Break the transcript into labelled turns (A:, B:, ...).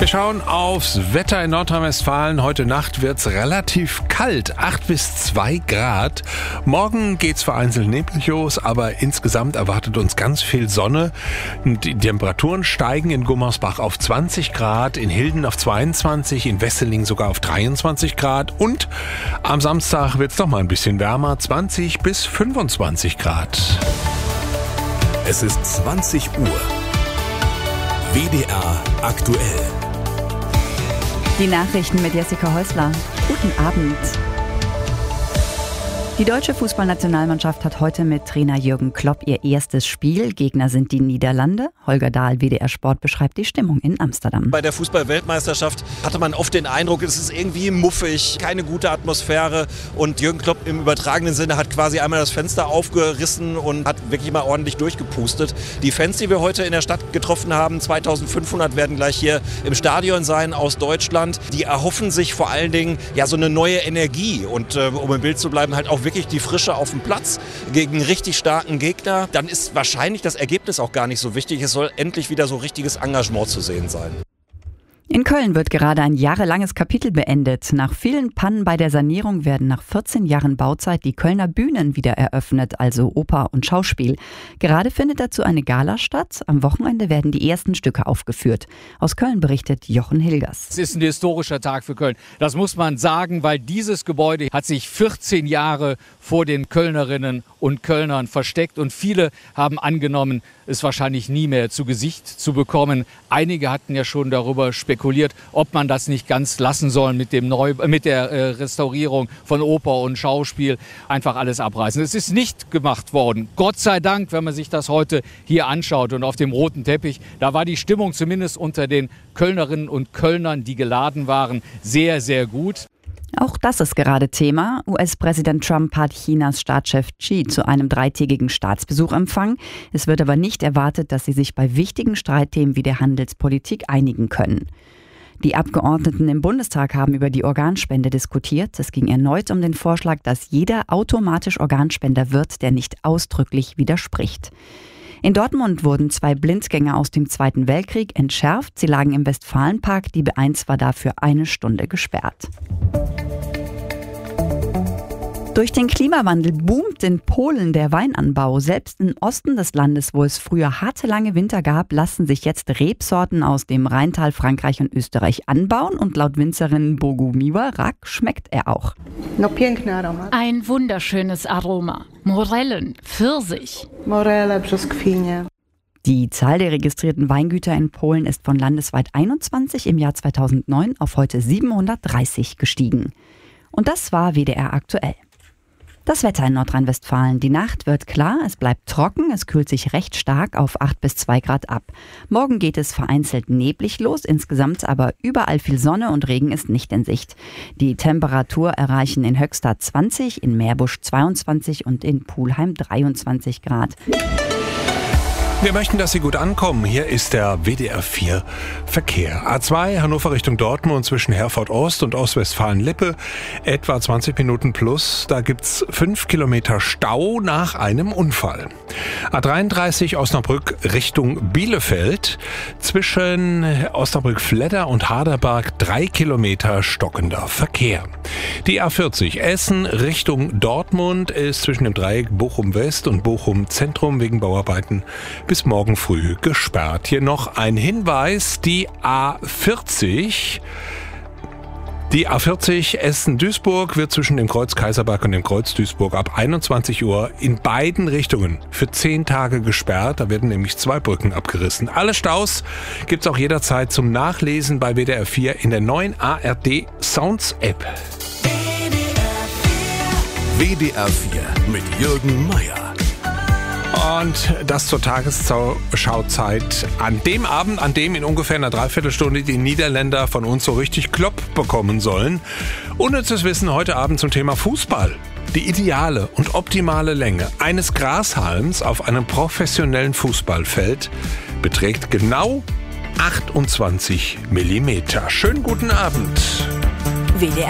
A: Wir schauen aufs Wetter in Nordrhein-Westfalen. Heute Nacht wird's relativ kalt, 8 bis 2 Grad. Morgen geht's vereinzelt neblig los, aber insgesamt erwartet uns ganz viel Sonne. Die Temperaturen steigen in Gummersbach auf 20 Grad, in Hilden auf 22, in Wesseling sogar auf 23 Grad. Und am Samstag wird's noch mal ein bisschen wärmer, 20 bis 25 Grad.
B: Es ist 20 Uhr. WDR aktuell.
C: Die Nachrichten mit Jessica Häusler. Guten Abend. Die deutsche Fußballnationalmannschaft hat heute mit Trainer Jürgen Klopp ihr erstes Spiel. Gegner sind die Niederlande. Holger Dahl, WDR Sport, beschreibt die Stimmung in Amsterdam.
D: Bei der Fußball-Weltmeisterschaft hatte man oft den Eindruck, es ist irgendwie muffig, keine gute Atmosphäre. Und Jürgen Klopp im übertragenen Sinne hat quasi einmal das Fenster aufgerissen und hat wirklich mal ordentlich durchgepustet. Die Fans, die wir heute in der Stadt getroffen haben, 2500 werden gleich hier im Stadion sein aus Deutschland. Die erhoffen sich vor allen Dingen ja so eine neue Energie und um im Bild zu bleiben, halt auch wirklich die Frische auf dem Platz gegen einen richtig starken Gegner. Dann ist wahrscheinlich das Ergebnis auch gar nicht so wichtig. Es soll endlich wieder so richtiges Engagement zu sehen sein.
C: In Köln wird gerade ein jahrelanges Kapitel beendet. Nach vielen Pannen bei der Sanierung werden nach 14 Jahren Bauzeit die Kölner Bühnen wieder eröffnet, also Oper und Schauspiel. Gerade findet dazu eine Gala statt. Am Wochenende werden die ersten Stücke aufgeführt. Aus Köln berichtet Jochen Hilgers.
E: Es ist ein historischer Tag für Köln. Das muss man sagen, weil dieses Gebäude hat sich 14 Jahre vor den Kölnerinnen und Kölnern versteckt und viele haben angenommen, es wahrscheinlich nie mehr zu Gesicht zu bekommen. Einige hatten ja schon darüber spekuliert, ob man das nicht ganz lassen soll mit der Restaurierung von Oper und Schauspiel, einfach alles abreißen. Es ist nicht gemacht worden. Gott sei Dank, wenn man sich das heute hier anschaut und auf dem roten Teppich, da war die Stimmung zumindest unter den Kölnerinnen und Kölnern, die geladen waren, sehr, sehr gut.
C: Auch das ist gerade Thema. US-Präsident Trump hat Chinas Staatschef Xi zu einem 3-tägigen Staatsbesuch empfangen. Es wird aber nicht erwartet, dass sie sich bei wichtigen Streitthemen wie der Handelspolitik einigen können. Die Abgeordneten im Bundestag haben über die Organspende diskutiert. Es ging erneut um den Vorschlag, dass jeder automatisch Organspender wird, der nicht ausdrücklich widerspricht. In Dortmund wurden 2 Blindgänger aus dem Zweiten Weltkrieg entschärft. Sie lagen im Westfalenpark. Die B1 war dafür 1 Stunde gesperrt. Durch den Klimawandel boomt in Polen der Weinanbau. Selbst im Osten des Landes, wo es früher harte, lange Winter gab, lassen sich jetzt Rebsorten aus dem Rheintal, Frankreich und Österreich anbauen. Und laut Winzerin Bogumiła Rak schmeckt er auch.
F: Ein wunderschönes Aroma. Morellen, Pfirsich.
G: Morele, Brzoskwinie.
C: Die Zahl der registrierten Weingüter in Polen ist von landesweit 21 im Jahr 2009 auf heute 730 gestiegen. Und das war WDR aktuell. Das Wetter in Nordrhein-Westfalen. Die Nacht wird klar, es bleibt trocken, es kühlt sich recht stark auf 8 bis 2 Grad ab. Morgen geht es vereinzelt neblig los, insgesamt aber überall viel Sonne und Regen ist nicht in Sicht. Die Temperatur erreichen in Höxter 20, in Meerbusch 22 und in Pulheim 23 Grad.
A: Wir möchten, dass Sie gut ankommen. Hier ist der WDR 4 Verkehr. A2 Hannover Richtung Dortmund zwischen Herford Ost und Ostwestfalen-Lippe. Etwa 20 Minuten plus. Da gibt's 5 Kilometer Stau nach einem Unfall. A33 Osnabrück Richtung Bielefeld. Zwischen Osnabrück-Fledder und Haderberg 3 Kilometer stockender Verkehr. Die A40 Essen Richtung Dortmund ist zwischen dem Dreieck Bochum West und Bochum Zentrum wegen Bauarbeiten bis morgen früh gesperrt. Hier noch ein Hinweis, die A40 Essen-Duisburg wird zwischen dem Kreuz Kaiserberg und dem Kreuz Duisburg ab 21 Uhr in beiden Richtungen für 10 Tage gesperrt. Da werden nämlich 2 Brücken abgerissen. Alle Staus gibt's auch jederzeit zum Nachlesen bei WDR 4 in der neuen ARD Sounds App.
B: WDR 4 mit Jürgen Meier.
A: Und das zur Tagesschauzeit an dem Abend, an dem in ungefähr einer Dreiviertelstunde die Niederländer von uns so richtig Klopp bekommen sollen. Unnützes Wissen heute Abend zum Thema Fußball. Die ideale und optimale Länge eines Grashalms auf einem professionellen Fußballfeld beträgt genau 28 Millimeter. Schönen guten Abend.
C: WDR